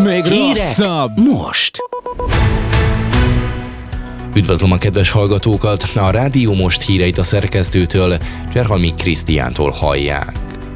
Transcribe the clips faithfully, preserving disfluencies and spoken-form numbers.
még Hírek rosszabb! most! Üdvözlöm a kedves hallgatókat! A Rádió Most híreit a szerkesztőtől, Cserhalmi Krisztiántól hallják.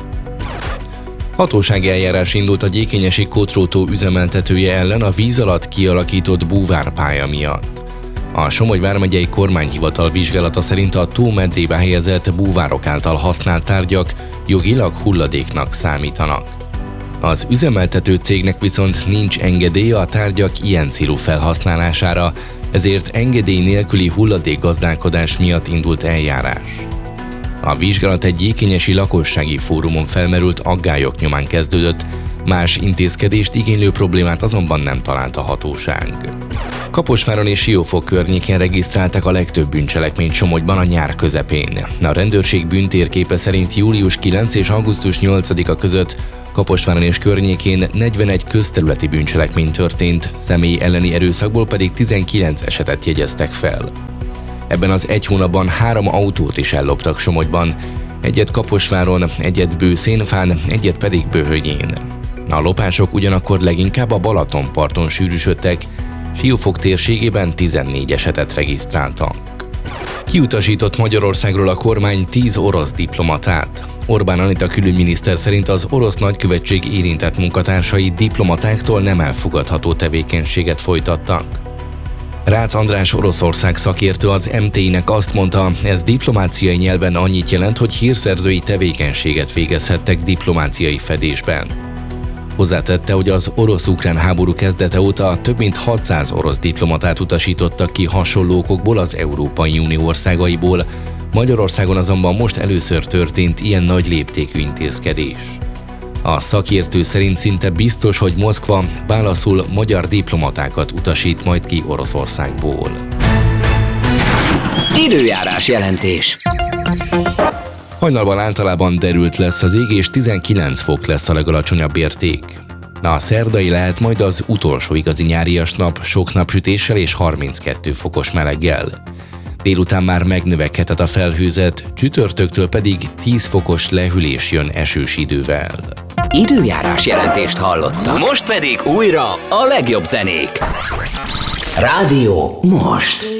Hatósági eljárás indult a gyékényesi Kotrótó üzemeltetője ellen a víz alatt kialakított búvárpálya miatt. A Somogy vármegyei kormányhivatal vizsgálata szerint a tó medrébe helyezett búvárok által használt tárgyak jogilag hulladéknak számítanak. Az üzemeltető cégnek viszont nincs engedélye a tárgyak ilyen célú felhasználására, ezért engedély nélküli hulladékgazdálkodás miatt indult eljárás. A vizsgálat egy gyékényesi lakossági fórumon felmerült aggályok nyomán kezdődött, más intézkedést igénylő problémát azonban nem talált a hatóság. Kaposváron és Siófok környékén regisztráltak a legtöbb bűncselekményt Somogyban a nyár közepén. A rendőrség bűntérképe szerint július kilencedike és augusztus nyolcadika között Kaposváron és környékén negyvenegy közterületi bűncselekmény történt, személy elleni erőszakból pedig tizenkilenc esetet jegyeztek fel. Ebben az egy hónapban három autót is elloptak Somogyban, egyet Kaposváron, egyet Bőszénfán, egyet pedig Böhögyén. A lopások ugyanakkor leginkább a Balatonparton sűrűsödtek, Siófok térségében tizennégy esetet regisztráltak. Kiutasított Magyarországról a kormány tíz orosz diplomatát. Orbán Anita külügyminiszter szerint az orosz nagykövetség érintett munkatársai diplomatáktól nem elfogadható tevékenységet folytattak. Rácz András Oroszország szakértő az em té i-nek azt mondta, ez diplomáciai nyelven annyit jelent, hogy hírszerzői tevékenységet végezhettek diplomáciai fedésben. Hozzátette, hogy az orosz-ukrán háború kezdete óta több mint hatszáz orosz diplomatát utasítottak ki hasonló okokból az Európai Unió országaiból, Magyarországon azonban most először történt ilyen nagy léptékű intézkedés. A szakértő szerint szinte biztos, hogy Moszkva válaszul magyar diplomatákat utasít majd ki Oroszországból. Időjárás jelentés. Hajnalban általában derült lesz az ég, és tizenkilenc fok lesz a legalacsonyabb érték. A szerdai lehet majd az utolsó igazi nyárias nap, sok napsütéssel és harminckettő fokos meleggel. Délután már megnövekedhet a felhőzet, csütörtöktől pedig tíz fokos lehűlés jön esős idővel. Időjárás jelentést hallottak. Most pedig újra a legjobb zenék. Rádió Most.